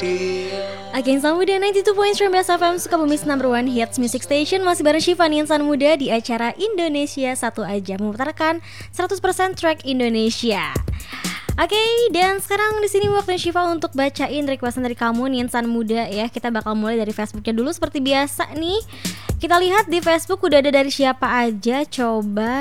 Oke, Insan Muda 92.3 Best FM Sukabumi's #1 Hits Music Station. Masih bareng Syifa nih Insan Muda di acara Indonesia Satu Aja, memutarkan 100% track Indonesia. Oke, dan sekarang di sini waktunya Syifa untuk bacain requestan dari kamu nih Insan Muda ya. Kita bakal mulai dari Facebooknya dulu seperti biasa nih. Kita lihat di Facebook udah ada dari siapa aja, coba.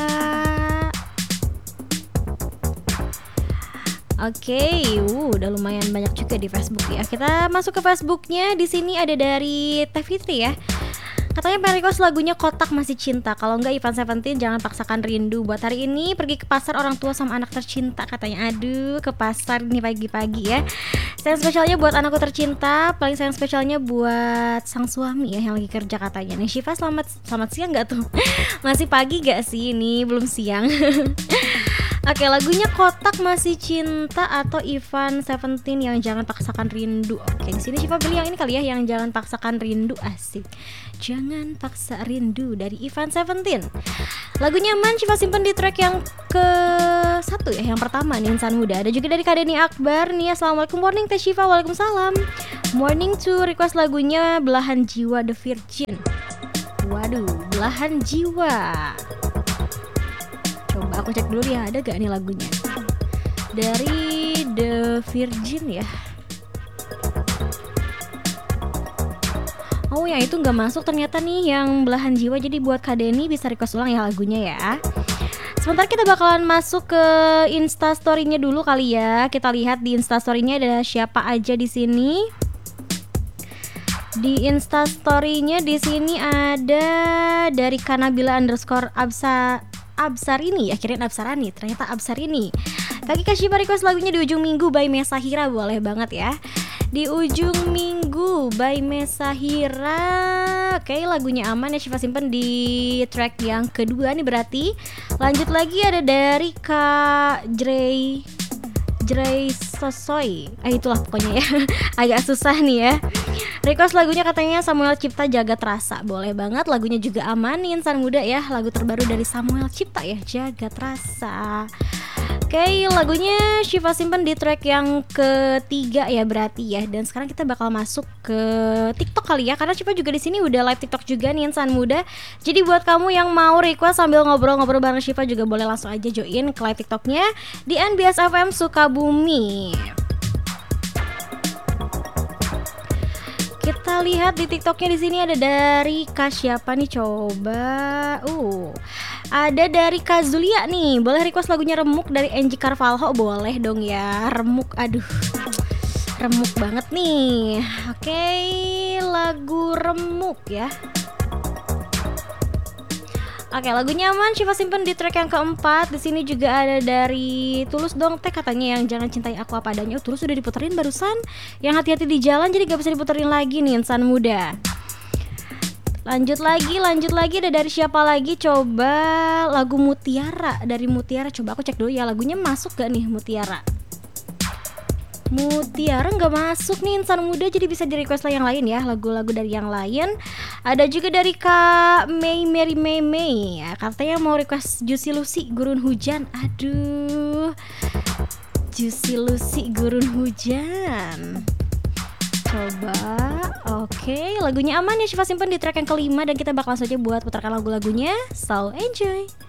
Oke, udah lumayan banyak juga di Facebook ya. Kita masuk ke Facebooknya. Di sini ada dari Teh Fitri ya. Katanya pengen request lagunya Kotak Masih Cinta. Kalau enggak Ivan Seventeen Jangan Paksakan Rindu. Buat hari ini pergi ke pasar orang tua sama anak tercinta katanya. Aduh, ke pasar nih pagi-pagi ya. Sayang spesialnya buat anakku tercinta. Paling sayang spesialnya buat sang suami ya yang lagi kerja katanya. Nih Syifa selamat siang gak tuh? Masih pagi gak sih? Ini belum siang. Oke, lagunya Kotak Masih Cinta atau Ivan Seventeen yang Jangan Paksakan Rindu. Oke, di sini Syifa pilih yang ini kali ya, yang Jangan Paksakan Rindu. Asik. Jangan Paksa Rindu dari Ivan Seventeen. Lagunya aman, Syifa simpen di track yang ke-1 ya, yang pertama nih Insan Muda. Ada juga dari Kak Denny Akbar nih. Assalamualaikum, morning Teh Syifa. Waalaikumsalam. Morning to request lagunya Belahan Jiwa The Virgin. Waduh, Belahan Jiwa. Coba aku cek dulu ya, ada gak nih lagunya dari The Virgin ya. Oh yang itu gak masuk ternyata nih, yang Belahan Jiwa. Jadi buat Kak Denny bisa request ulang ya lagunya ya. Sebentar kita bakalan masuk ke Instastory-nya dulu kali ya. Kita lihat di Instastory-nya ada siapa aja di sini. Di Instastory-nya di sini ada dari Kanabila Absarini ya, kirain Absarani, ternyata Absarini. Pagi Kak Syifa request lagunya Di Ujung Minggu by Mesahira, boleh banget ya. Di Ujung Minggu by Mesahira. Oke, lagunya aman ya, Syifa simpen di track yang kedua nih berarti. Lanjut lagi ada dari Kak Jrey Sosoy. Itulah pokoknya ya. Agak susah nih ya. Request lagunya katanya Samuel Cipta Jagat Rasa. Boleh banget, lagunya juga aman nih Insan Muda ya. Lagu terbaru dari Samuel Cipta ya, Jagat Rasa. Oke, lagunya Syifa simpen di track yang ketiga ya berarti ya. Dan sekarang kita bakal masuk ke TikTok kali ya, karena Syifa juga di sini udah live TikTok juga nih Insan Muda. Jadi buat kamu yang mau request sambil ngobrol-ngobrol bareng Syifa juga boleh langsung aja join ke live TikToknya di NBS FM Sukabumi. Kita lihat di TikToknya di sini ada dari Kak siapa nih coba. Ada dari Kak Zulia nih. Boleh request lagunya Remuk dari Angie Carvalho, boleh dong ya. Remuk, aduh. Remuk banget nih. Oke, lagu Remuk ya. Oke, lagunya aman, Syifa simpen di track yang keempat. Di sini juga ada dari Tulus Dong Teh katanya yang Jangan Cintai Aku Apa Adanya. Tulus sudah diputerin barusan. Yang Hati-Hati di Jalan jadi gak bisa diputerin lagi nih Insan Muda. Lanjut lagi ada dari siapa lagi coba. Lagu Mutiara, dari Mutiara. Coba aku cek dulu ya lagunya masuk gak nih Mutiara. Mutiara nggak masuk nih Insan Muda, jadi bisa di request lah yang lain ya, lagu-lagu dari yang lain. Ada juga dari Kak Mary May ya, katanya mau request Juicy Lucy Gurun Hujan. Aduh, Juicy Lucy Gurun Hujan. Coba, oke, lagunya aman ya, Syifa simpen di track yang kelima dan kita bakal langsung aja buat putarkan lagu-lagunya. So enjoy.